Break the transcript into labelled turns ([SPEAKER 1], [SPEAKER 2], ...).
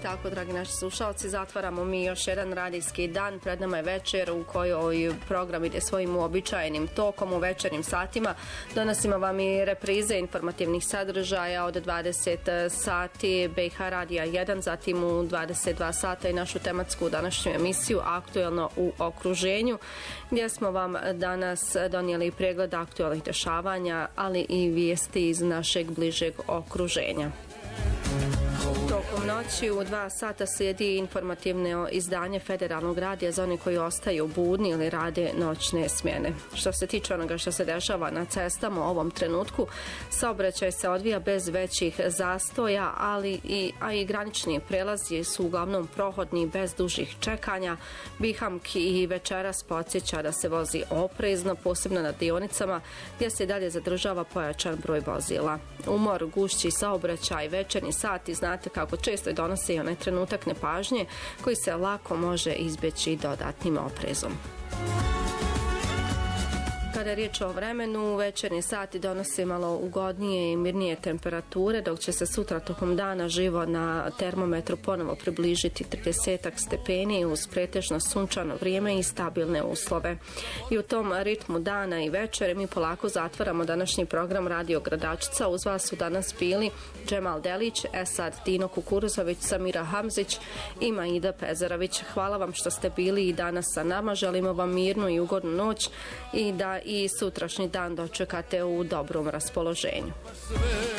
[SPEAKER 1] tako, dragi naši slušalci, zatvaramo mi još jedan radijski dan. Pred nama je večer u kojoj program ide svojim uobičajenim tokom u večernjim satima. Donosimo vam i reprize informativnih sadržaja od 20 sati BiH Radija 1, zatim u 22 sata i našu tematsku današnju emisiju Aktuelno u okruženju, gdje smo vam danas donijeli pregled aktualnih dešavanja, ali i vijesti iz našeg bližeg okruženja. Tokom noći u 2 sata slijedi informativno izdanje Federalnog radija za one koji ostaju budni ili rade noćne smjene. Što se tiče onoga što se dešava na cestama u ovom trenutku, saobraćaj se odvija bez većih zastoja, a i granični prelazi su uglavnom prohodni bez dužih čekanja. Bihamki i večeras podsjeća da se vozi oprezno, posebno na dionicama gdje se dalje zadržava pojačan broj vozila. Umor, gušći saobraćaj, večernji sati, znate kako često donose i onaj trenutak nepažnje koji se lako može izbjeći dodatnim oprezom. Kada je riječ o vremenu, večernji sati donose malo ugodnije i mirnije temperature, dok će se sutra tokom dana živo na termometru ponovo približiti 30 stepeni uz pretežno sunčano vrijeme i stabilne uslove. I u tom ritmu dana i večere mi polako zatvaramo današnji program Radio Gradačica. Uz vas su danas bili Džemal Delić, Esad Dino Kukuruzović, Samira Hamzić i Maida Pezarović. Hvala vam što ste bili i danas sa nama. Želimo vam mirnu i ugodnu noć i da i sutrašnji dan dočekate u dobrom raspoloženju.